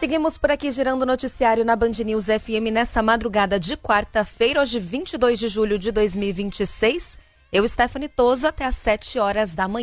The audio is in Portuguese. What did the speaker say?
Seguimos por aqui girando o noticiário na Band News FM nessa madrugada de quarta-feira, hoje 22 de julho de 2026. Eu, Stephanie Toso, até às 7 horas da manhã.